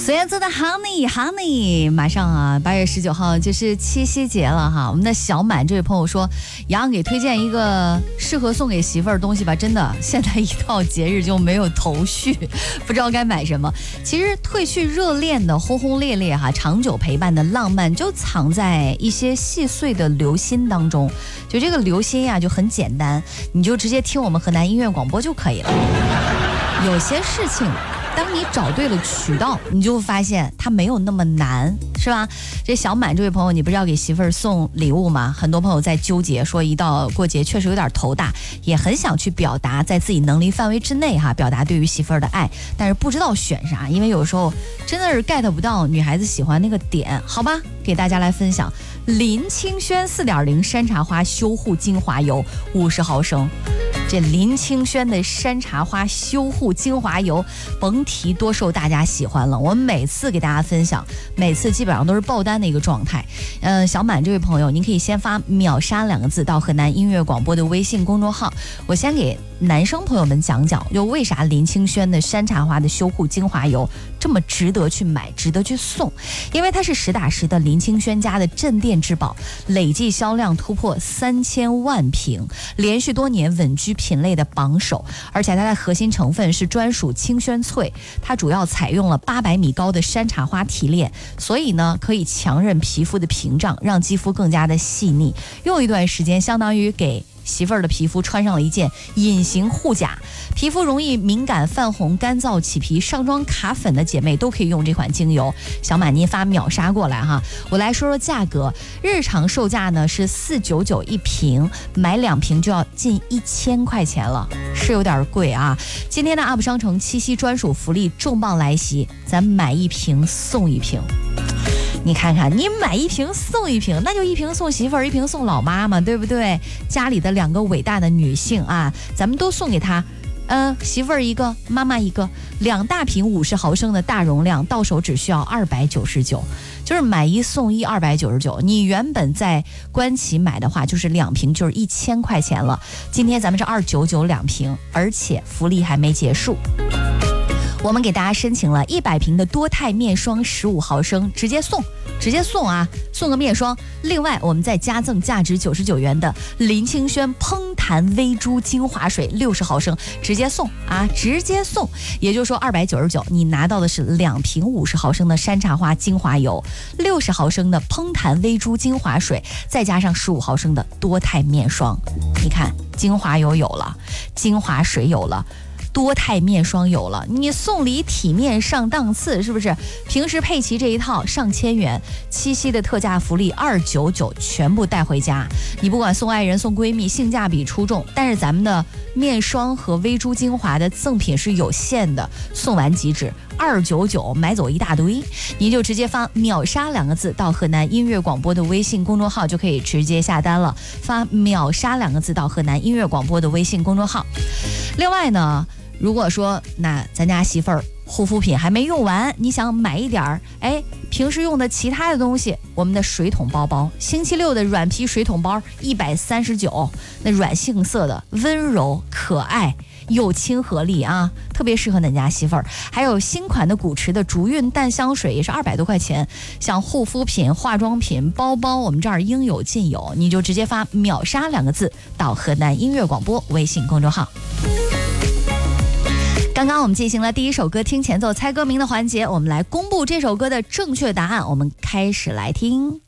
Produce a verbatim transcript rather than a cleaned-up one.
孙燕姿的 Honey Honey， 马上啊，八月十九号就是七夕节了哈。我们的小满这位朋友说，杨给推荐一个适合送给媳妇儿的东西吧。真的，现在一到节日就没有头绪，不知道该买什么。其实褪去热恋的轰轰烈烈哈，长久陪伴的浪漫就藏在一些细碎的留心当中。就这个留心呀、啊，就很简单，你就直接听我们河南音乐广播就可以了。有些事情，当你找对了渠道，你就发现它没有那么难，是吧？这小满这位朋友，你不是要给媳妇儿送礼物吗？很多朋友在纠结，说一到过节确实有点头大，也很想去表达在自己能力范围之内哈，表达对于媳妇儿的爱，但是不知道选啥，因为有时候真的是 get 不到女孩子喜欢那个点，好吧？给大家来分享林清轩 四点零 山茶花修护精华油五十毫升。这林清轩的山茶花修护精华油，甭提多受大家喜欢了。我每次给大家分享，每次基本上都是爆单的一个状态。呃，小满这位朋友，您可以先发秒杀两个字到河南音乐广播的微信公众号。我先给男生朋友们讲讲，就为啥林清轩的山茶花的修护精华油这么值得去买，值得去送。因为它是实打实的林清轩家的镇店之宝，累计销量突破三千万瓶，连续多年稳居品类的榜首。而且它的核心成分是专属清轩萃，它主要采用了八百米高的山茶花提炼，所以呢可以强韧皮肤的屏障，让肌肤更加的细腻。用一段时间相当于给媳妇儿的皮肤穿上了一件隐形护甲，皮肤容易敏感、泛红、干燥、起皮、上妆卡粉的姐妹都可以用这款精油。小满您发秒杀过来哈，我来说说价格。日常售价呢是四九九一瓶，买两瓶就要近一千块钱了，是有点贵啊。今天的 U P 商城七夕专属福利重磅来袭，咱买一瓶送一瓶。你看看，你买一瓶送一瓶，那就一瓶送媳妇儿，一瓶送老妈嘛，对不对？家里的两个伟大的女性啊，咱们都送给她，呃，媳妇儿一个，妈妈一个，两大瓶五十毫升的大容量，到手只需要二百九十九，就是买一送一，二百九十九。你原本在官旗买的话，就是两瓶就是一千块钱了。今天咱们是二九九两瓶，而且福利还没结束。我们给大家申请了一百瓶的多肽面霜十五毫升，直接送，直接送啊，送个面霜。另外，我们再加赠价值九十九元的林清轩烹弹微珠精华水六十毫升，直接送啊，直接送。也就是说，二百九十九，你拿到的是两瓶五十毫升的山茶花精华油，六十毫升的烹弹微珠精华水，再加上十五毫升的多肽面霜。你看，精华油有了，精华水有了。多肽面霜有了，你送礼体面上档次，是不是？平时配齐这一套上千元，七夕的特价福利二九九全部带回家。你不管送爱人送闺蜜，性价比出众。但是咱们的面霜和微珠精华的赠品是有限的，送完即止，二九九买走一大堆。你就直接发秒杀两个字到河南音乐广播的微信公众号就可以直接下单了。发秒杀两个字到河南音乐广播的微信公众号。另外呢，如果说那咱家媳妇儿护肤品还没用完，你想买一点儿，哎，平时用的其他的东西，我们的水桶包包，星期六的软皮水桶包一百三十九，那软性色的，温柔可爱又亲和力啊，特别适合咱家媳妇儿。还有新款的古驰的竹韵淡香水也是二百多块钱。像护肤品、化妆品、包包，我们这儿应有尽有，你就直接发秒杀两个字到河南音乐广播微信公众号。刚刚我们进行了第一首歌听前奏猜歌名的环节，我们来公布这首歌的正确答案，我们开始来听。